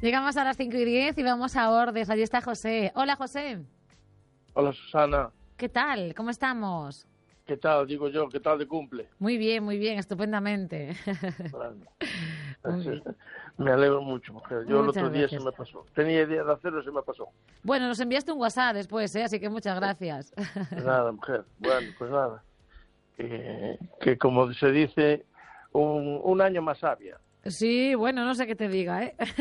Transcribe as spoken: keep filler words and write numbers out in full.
Llegamos a las cinco y diez y vamos a Ordes. Allí está José. Hola, José. Hola, Susana. ¿Qué tal? ¿Cómo estamos? ¿Qué tal? Digo yo, ¿qué tal de cumple? Muy bien, muy bien, estupendamente. Bueno, Muy bien. me alegro mucho, mujer. Yo Muchas el otro día gracias. se me pasó. Tenía idea de hacerlo y se me pasó. Bueno, nos enviaste un WhatsApp después, ¿eh? Así que muchas gracias. Nada, mujer. Bueno, pues nada. Que, que como se dice, un, un año más sabia. Sí, bueno, no sé qué te diga, ¿eh?